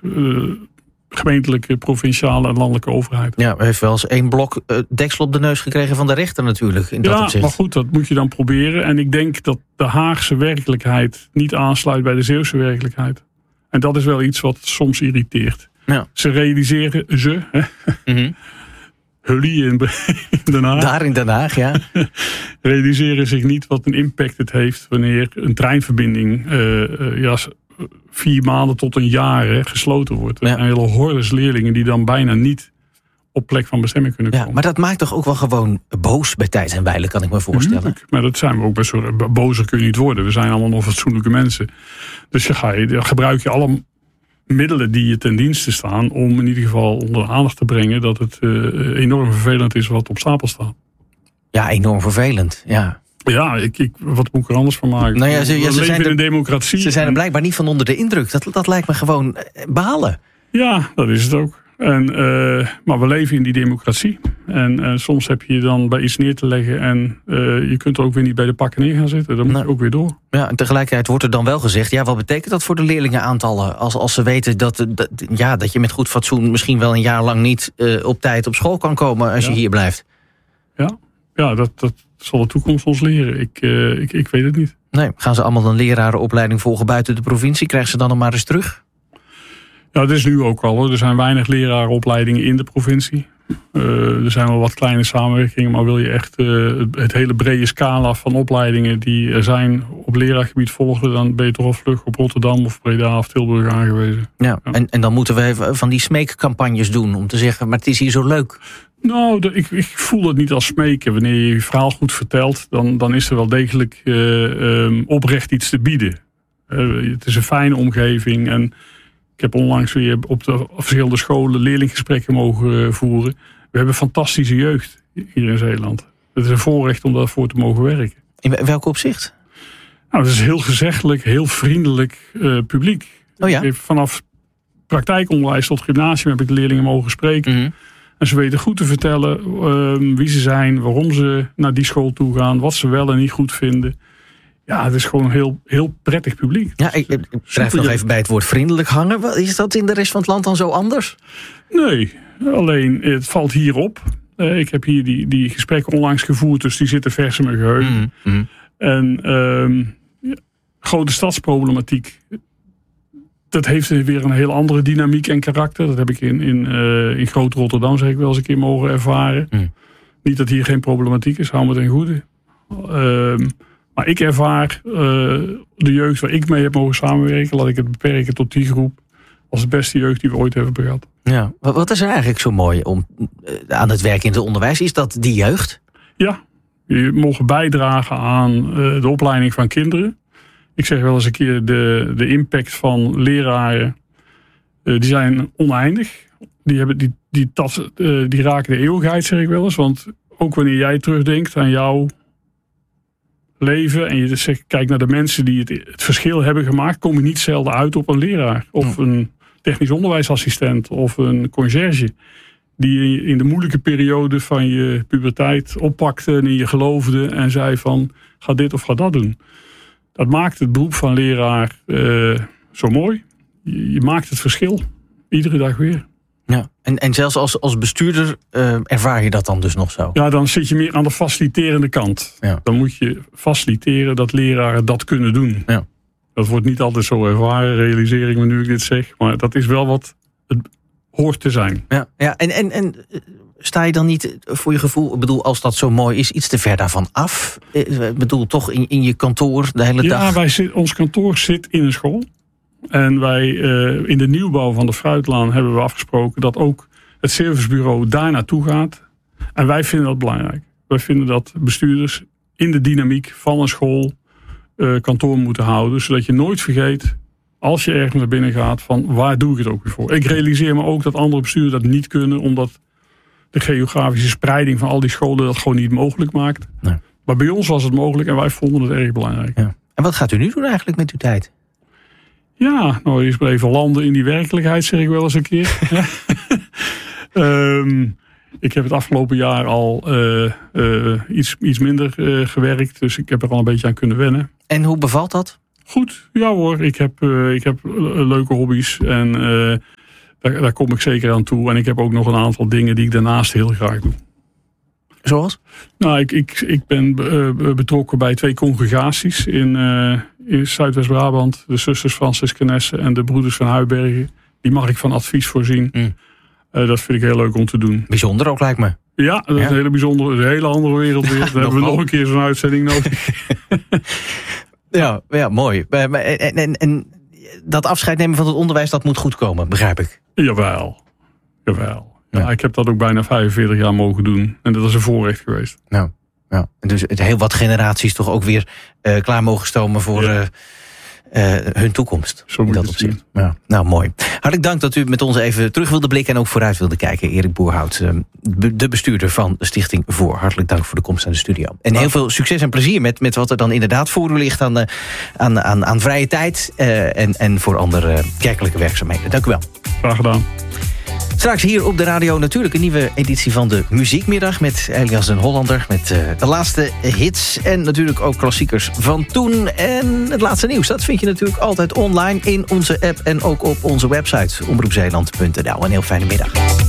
gemeentelijke, provinciale en landelijke overheid. Ja, hij heeft wel eens 1 blok deksel op de neus gekregen van de rechter natuurlijk. In dat opzicht. Maar goed, dat moet je dan proberen. En ik denk dat de Haagse werkelijkheid niet aansluit bij de Zeeuwse werkelijkheid. En dat is wel iets wat soms irriteert. Ja. Ze realiseren Hully in Den Haag. Daar in Den Haag, ja. Realiseren zich niet wat een impact het heeft wanneer een treinverbinding 4 maanden tot een jaar gesloten wordt. Er zijn hele hordes leerlingen die dan bijna niet op plek van bestemming kunnen komen. Ja, maar dat maakt toch ook wel gewoon boos bij tijd en wijle, kan ik me voorstellen. Tuurlijk, maar dat zijn we ook best wel. Bozer kun je niet worden. We zijn allemaal nog fatsoenlijke mensen. Dus dan gebruik je alle middelen die je ten dienste staan om in ieder geval onder de aandacht te brengen dat het enorm vervelend is wat op stapel staat. Ja, enorm vervelend, ja. Ja, wat moet ik er anders van maken? Nou ja, ze leven in een democratie. Ze zijn er blijkbaar niet van onder de indruk. Dat lijkt me gewoon balen. Ja, dat is het ook. Maar we leven in die democratie. En soms heb je dan bij iets neer te leggen en je kunt er ook weer niet bij de pakken neer gaan zitten. Dan moet je ook weer door. Ja, en tegelijkertijd wordt er dan wel gezegd, ja, wat betekent dat voor de leerlingenaantallen? Als ze weten dat je met goed fatsoen misschien wel een jaar lang niet op tijd op school kan komen als je hier blijft. Ja, dat zal de toekomst ons leren. Ik weet het niet. Nee, gaan ze allemaal een lerarenopleiding volgen buiten de provincie? Krijgen ze dan nog maar eens terug? Ja, dat is nu ook al hoor. Er zijn weinig lerarenopleidingen in de provincie. Er zijn wel wat kleine samenwerkingen, maar wil je echt het hele brede scala van opleidingen die er zijn op leraargebied volgen, dan ben je toch al vlug op Rotterdam of Breda of Tilburg aangewezen. Ja. En dan moeten we even van die smeekcampagnes doen om te zeggen, maar het is hier zo leuk. Nou, ik voel dat niet als smeken. Wanneer je je verhaal goed vertelt, dan is er wel degelijk oprecht iets te bieden. Het is een fijne omgeving en ik heb onlangs weer op de verschillende scholen leerlinggesprekken mogen voeren. We hebben fantastische jeugd hier in Zeeland. Het is een voorrecht om daarvoor te mogen werken. In welk opzicht? Nou, het is heel gezeggelijk, heel vriendelijk publiek. Oh ja? Vanaf praktijkonderwijs tot gymnasium heb ik de leerlingen mogen spreken. Mm-hmm. En ze weten goed te vertellen wie ze zijn, waarom ze naar die school toe gaan, wat ze wel en niet goed vinden. Ja, het is gewoon een heel, heel prettig publiek. Ja, ik blijf nog even bij het woord vriendelijk hangen. Is dat in de rest van het land dan zo anders? Nee, alleen het valt hier op. Ik heb hier die gesprekken onlangs gevoerd, dus die zitten vers in mijn geheugen. Mm-hmm. En grote stadsproblematiek, dat heeft weer een heel andere dynamiek en karakter. Dat heb ik in Groot Rotterdam, zeg ik wel eens een keer, mogen ervaren. Mm. Niet dat hier geen problematiek is, hou me ten goede. Maar ik ervaar de jeugd waar ik mee heb mogen samenwerken, laat ik het beperken tot die groep, als de beste jeugd die we ooit hebben gehad. Ja, wat is er eigenlijk zo mooi aan het werk in het onderwijs? Is dat die jeugd? Ja, je mogen bijdragen aan de opleiding van kinderen. Ik zeg wel eens een keer, de impact van leraren, die zijn oneindig. Die raken de eeuwigheid, zeg ik wel eens. Want ook wanneer jij terugdenkt aan jouw leven en je kijkt naar de mensen die het verschil hebben gemaakt, kom je niet zelden uit op een leraar of een technisch onderwijsassistent of een conciërge die in de moeilijke periode van je puberteit oppakte en in je geloofde en zei van ga dit of ga dat doen. Dat maakt het beroep van leraar zo mooi. Je maakt het verschil. Iedere dag weer. Ja, en zelfs als bestuurder ervaar je dat dan dus nog zo? Ja, dan zit je meer aan de faciliterende kant. Ja. Dan moet je faciliteren dat leraren dat kunnen doen. Ja. Dat wordt niet altijd zo ervaren, realiseer ik me nu ik dit zeg. Maar dat is wel wat het hoort te zijn. Ja. En sta je dan niet voor je gevoel, ik bedoel, als dat zo mooi is, iets te ver daarvan af? Ik bedoel, toch in je kantoor de hele dag? Ja, ons kantoor zit in een school. En wij in de nieuwbouw van de Fruitlaan hebben we afgesproken dat ook het servicebureau daar naartoe gaat. En wij vinden dat belangrijk. Wij vinden dat bestuurders in de dynamiek van een school kantoor moeten houden. Zodat je nooit vergeet, als je ergens naar binnen gaat, van waar doe ik het ook weer voor. Ik realiseer me ook dat andere bestuurders dat niet kunnen, omdat de geografische spreiding van al die scholen dat gewoon niet mogelijk maakt. Nee. Maar bij ons was het mogelijk en wij vonden het erg belangrijk. Ja. En wat gaat u nu doen eigenlijk met uw tijd? Ja, nou eerst maar even landen in die werkelijkheid, zeg ik wel eens een keer. Ik heb het afgelopen jaar al iets minder gewerkt, dus ik heb er al een beetje aan kunnen wennen. En hoe bevalt dat? Goed, ja hoor. Ik heb leuke hobby's en daar kom ik zeker aan toe. En ik heb ook nog een aantal dingen die ik daarnaast heel graag doe. Zoals? Nou, ik ben betrokken bij 2 congregaties in Zuidwest-Brabant. De Zusters Franciscanessen en de Broeders van Huibergen. Die mag ik van advies voorzien. Dat vind ik heel leuk om te doen. Bijzonder ook, lijkt me. Ja, dat is een hele bijzondere, een hele andere wereld weer. Daar hebben we nog een keer zo'n uitzending nodig. Ja, mooi. En dat afscheid nemen van het onderwijs, dat moet goed komen, begrijp ik. Jawel. Ja, ik heb dat ook bijna 45 jaar mogen doen. En dat is een voorrecht geweest. Nou, dus heel wat generaties toch ook weer klaar mogen stomen voor hun toekomst. Zo moet dat opzicht. Ja, nou, mooi. Hartelijk dank dat u met ons even terug wilde blikken en ook vooruit wilde kijken. Erik Boerhout, de bestuurder van de Stichting Voor. Hartelijk dank voor de komst aan de studio. En heel veel succes en plezier met wat er dan inderdaad voor u ligt aan vrije tijd en voor andere kerkelijke werkzaamheden. Dank u wel. Graag gedaan. Straks hier op de radio natuurlijk een nieuwe editie van de Muziekmiddag met Elias den Hollander. Met de laatste hits en natuurlijk ook klassiekers van toen. En het laatste nieuws, dat vind je natuurlijk altijd online in onze app en ook op onze website omroepzeeland.nl. Een heel fijne middag.